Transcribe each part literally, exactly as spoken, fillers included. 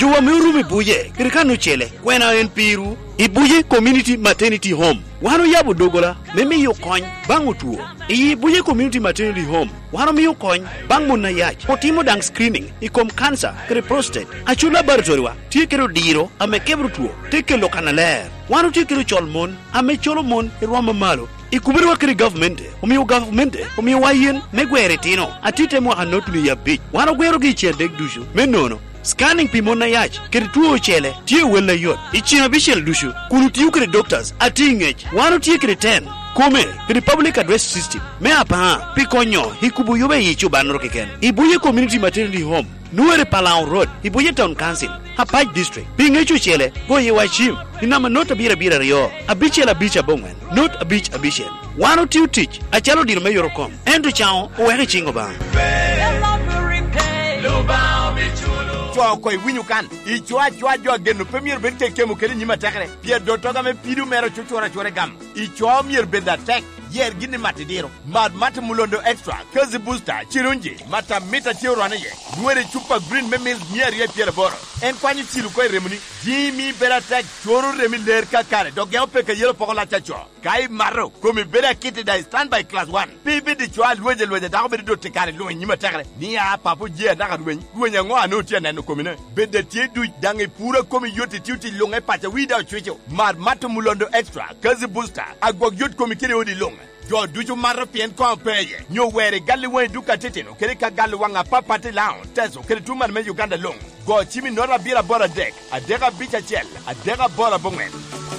Chuwa miurumi buye kirikanu chele kwena en piru ibuye community maternity home wano yabu dogola meme yo kony bangu tuo ibuye community maternity home wano mi yo kony bangu na yach otimo dang screening ikom cancer kre prostate achula laboratory wa tikero diro ame kebru tuo tikelo kanaler wano tikero cholmon ame cholomon irwama malo ikubiri wakiri government umiyo government umiyo wayen megwere tino atite mwa anotuni ya bich wano gwero gi chedek dushu menono scanning pimona yach kiri tuo chele tie wela yot ichina bishel dushu kunu tiyu kiri doctors atingech wano tie kiri ten kome kiri public address system me apa pikonyo hikubu yobe yichu banro keken ibuye community maternity home Nuere Palau Road, Ibuye Town Council, Hapaj District, Pingechu Chele, Goye Wachim, Inama not a bira bira rio, a bichel a beach a bongman, not a beach a bichel. One or two teach, a chalo di mayor com, and to chow, or a chingoba. Chwa koi winyu kan I chwa chwa jwa genu premier bente kemu keri nyima takre Pierre dotoga me pidu mero chuchora chore gam I chwa mier benda tek yer gini matidiro mad mata mulondo extra kazi booster chirunji mata mita chiro anaye nwere chupa green memil mier ye Pierre boro en kwanyi chiru koi remuni jimi bera tek choro remi ler kakare doge opeka yelo pokola chacho kai maro komi bera kiti da stand by class one bibi di chwa lweje lweje dako bedi do tekare lwe nyima takre ni ya papu jie daka lwe lwe ngo anu tia nanu komine bede tie du dange pura komi yoti tiuti longe pacha wida chwecho mad mata mulondo extra kazi booster agwag yot komi kiri odi longe Jo duju maro pien ko peye nyo were gali wen duka titino kere ka gali wanga papati lao teso kere tuman me Uganda long go chimi nora bira bora dek adega bicha chel adega bora bongwen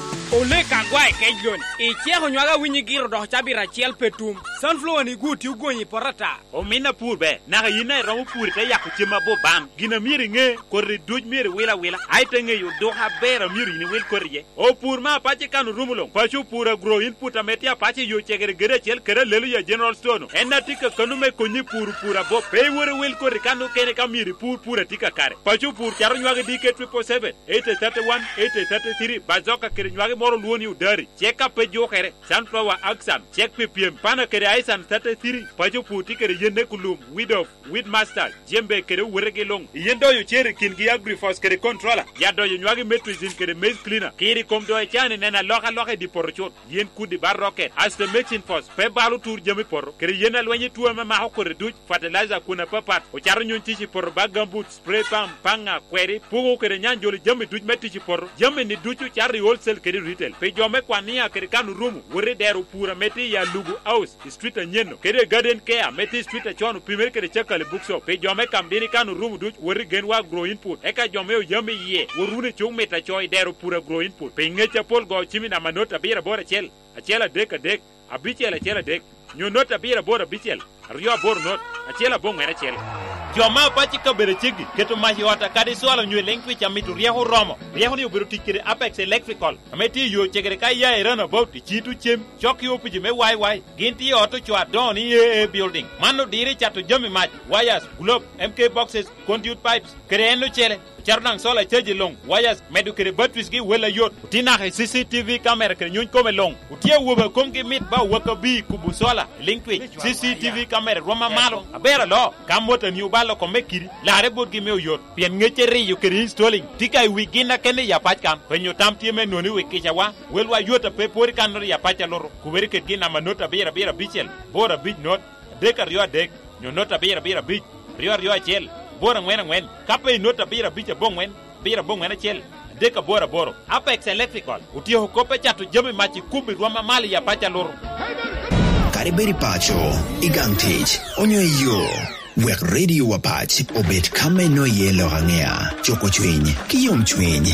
Ole kangwa ekeljon e chego nywaga winyi giro do chabira chiel petum sunflower ni guti ugonyi porata o mina purbe na yina romu pur te yakuchima bo bam gina miri nge korri duj miri wila wila aite nge yu do ha bera miri ni wil korrie o pur ma pache kanu rumulong pachu pura grow input ametia pache yu chegere gere chel kere lelu ya general stone enna tika kanu me konyi pur pura bo pe wore wil korri kanu kene ka miri pur pura tika kare pachu pur charo nywaga dike triple seven eight thirty-one eight thirty-three bazoka kere nywaga moro luoni udari cheka pe jokere sunflower aksam chek ppm pana kere aisan thirty-three pajo puti kere yende kulum weed of weed master jembe kere werege long yendo yo chere kingi agrifos kere controller yado yo nywagi metrizin kere maize cleaner kiri komdo e chane nena loka loka di porochot yen kudi bar rocket as the mixing force pe balu tur jemi poro kere yena lwenye tuwa ma ma hokore duj fertilizer kuna papat o charo nyon tichi poro bagambut spray pam panga kweri pugo kere nyanjoli jemi duj metichi poro jemi ni duju chari wholesale kere retail pe jome kwania kere kanu rumu wore deru pura meti ya lugu house street nyeno kere garden care meti street chonu pimer kere chekale bookshop pe jome kambini kanu rumu duj wore genwa grow input eka jome o yame ye worune chung meta choy deru pura grow input pe ngecha pol go chimi na manota bira bora chel achela dek dek abichela chela dek nyonota bira bora bichel riyo bor not achela bong era chel Joma pachi ka bere chigi keto mahi wata kadi swala nywe lengwi cha mitu riyahu romo riyahu ni ubiru tikiri Apex Electrical ameti yo chegere kai ya erana about chitu chem choki opiji me wai wai ginti auto chwa doni e building mano diri chatu jami mach wires globe M K boxes conduit pipes kreno chele charnang sola cheji long wires medu kere batwis gi wela yot tina he C C T V camera kere nyun kome long utie woba komgi mit ba waka bi kubu sola linkwi C C T V camera roma malo abera lo kamota ni ubalo komekiri lare bodgi me yot pien ngecheri yu kere installing tika wigina kene ya pachkan penyo tamtie me noni wikicha wa welwa yota pe pori kanor ya pacha loro kuberi ke gina manota bera bera bichel bora big not deka rio dek nyonota bera bera bich rio rio chel bora ngwen ngwen kape nota bira bicha bongwen bira bongwen chel deka bora boro Apex Electrical utio hokope chatu jami machi kubi rwama mali ya pacha loro kariberi pacho igantich onyo yo wek radio wapach obet kame no yelo hangea choko chwenye kiyom chwenye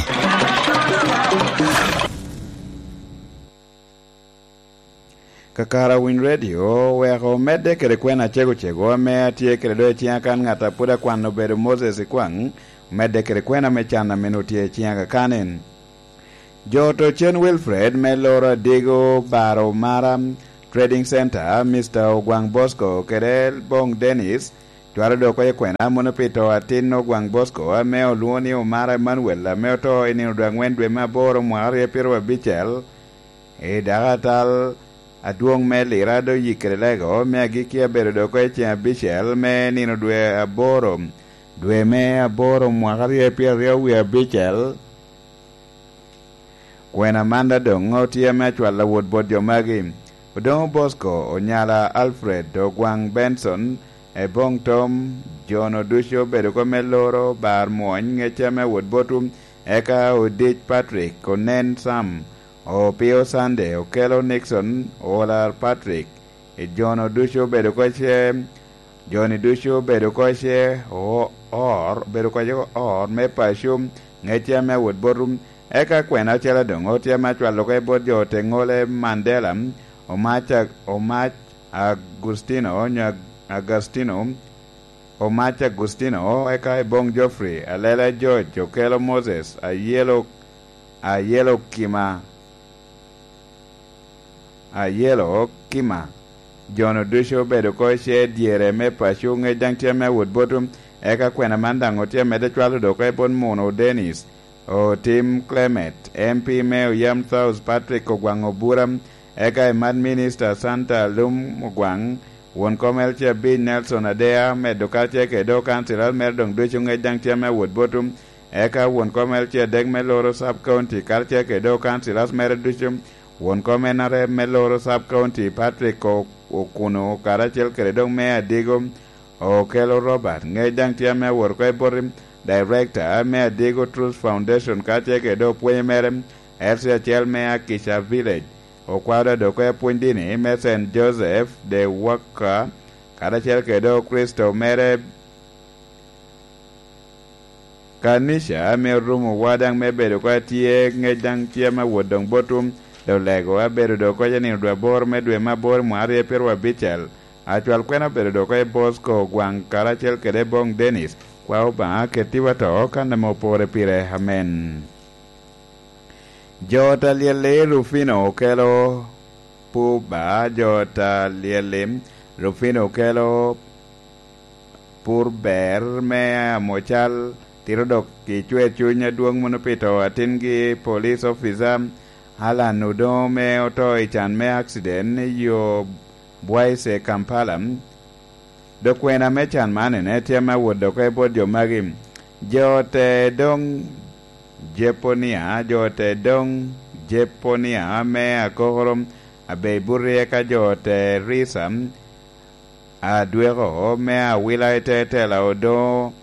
Kakara Win Radio weko mede kere kwena chego chego me atie kere doe chiakan ngata puda kwano bere Moses kwang mede kere kwena mechana menutie chianga kanen Joto Chen Wilfred Melora Digo Baro Maram Trading Center Mister Ogwang Bosco kere Bong Dennis Tuare do kwa kwena monopito atino Ogwang Bosco ameo luoni Omara Emmanuel ameo to inino dwangwendwe maboro mwari epiro bichel e dagatal Aduong me lirado yikrelego me agikia beredo ko eche bichel me nino dwe aboro dwe me aboro mwaka rie pier rio wi abichel kwena Amanda Dongo tie me chwala wod bod jomagi Odongo Bosco Onyala Alfred Ogwang Benson e bong Tom John Odusho bedo ko meloro bar mwony ngeche me wod botum eka Odich Patrick Onen Sam o Pio Sande Okelo Nixon Olar Patrick e John Odusho bedo ko che Johnny Dusho bedo ko che o or bedo ko che or me pashum ngeche me wod botum eka kwena chela Dongo tie ma chwalo ko bod jo tengole Mandela Omacha Omach Agustino nya Agustino Omach Agustino eka Ebong Geoffrey Alela George Okelo Moses Ayelo Ayelo Kima Ayelo Kima John Odusho bedo ko she diere me pashu nge jangtie me wood bottom eka kwena mandango tie me de chwalo do ko bon mono Dennis o Tim Clement M P me Yam South Patrick Ogwango Buram eka Eman Minister Santa Lum Ogwang won komel che B Nelson Adea medo kache ke do councilor merdong do chunge jang che me wood bottom eka won komel che deg me loro sub county kalche ke do councilors mer duchum won comenare me loro sub county Patrick Okuno karachel ke do me adigo o Kelo Robert nge jang che me wor ko borim director me adigo Truth Foundation kache ke do pwe merem Elsia chel me Akisha Village o kwada do ko pundini me Saint Joseph de Waka kada chel ke do Kristo mere kanisha me rumo wadang me bedo ko tie ngejang tie ma wodong botum do lego abedo do ko jani do bor me dwe mabor mwari perwa bichel atwal kwena bedo do ko Bosco Gwang kada chel ke de Bong Dennis kwa uba ke tiwato kana mo pore pire amen. Jota liele Rufino Okelo Puba Jota liele Rufino Okelo Purber me mochal tirodok ki chwe chunya duong monopito atingi police officer hala nudo me oto ichan me accident yo Bwaise Kampala do kwena me chan mane ne tiama wodo ko bod jo magim jote dong Jeponia jote dong Jeponia me akorom abe burie ka jote risam adwero me a wilaite tela odo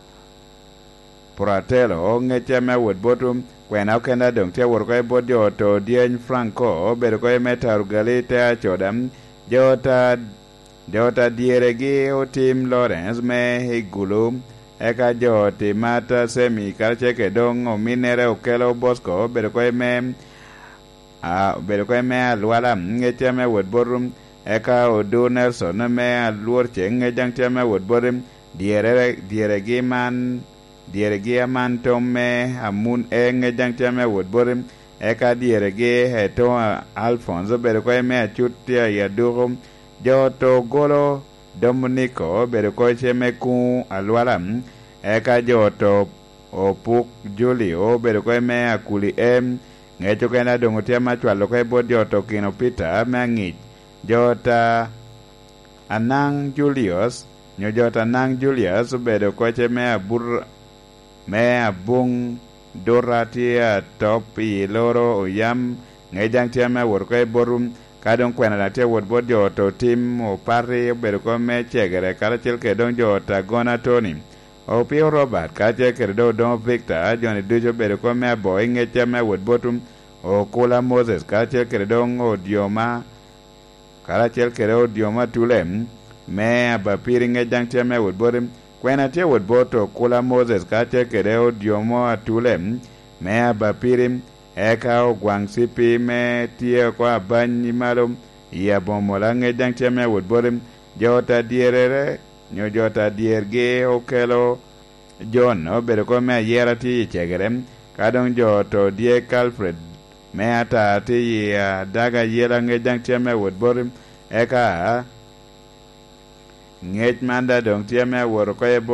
Pratelo ngeche me wod botum kwena kenda dong te wor ko bod joto dien Franco bedo ko meta rugalite achodam jota jota dieregi o Tim Lawrence me higulu eka joti mata semi kalche ke dong o minere Okelo Bosco bedo ko me a bedo ko me alwala ngeche me wod borum eka Odo Nelson me alwor cheng ngejang cheme wod borum diere dieregi man dieregi man tomme amun e ngejang cheme wod borum eka dieregi heto Alfonso bedo ko me achutia ya durum joto golo Dominico bedo ko cheme ku alwalam eka joto Opuk Julio bedo ko me akuli em ngecho kena dongo tia machwalo ko bod joto Kino Peter mangich jota Anang Julius nyo jota Anang Julius bedo ko cheme abur me abung doratia top i loro oyam ngejang tia me wor ko borum kadong kwena na te wod bod joto Tim o pari bedo ko me chegere kala chel ke dong jota Gona Tony o Pio Robert kache ke do don Victor Johnny Dujo bedo ko me boy ngeche me wod botum o Kula Moses kache ke dong o Dioma kala chel ke do Dioma Tulem me abapiri ngejang te me wod botum kwena te wod boto Kula Moses kache ke do Dioma Tulem me abapiri eka o Gwang Sipi me tie ko abanyi malum ya bomola ngejang te me wod botum jota dierere nyo jota dierge Okelo John o bedo ko me yera ti chegerem kadong joto die Alfred me ata ti ya daga yera ngejang te me wod botum eka ngej manda dong te me wor ko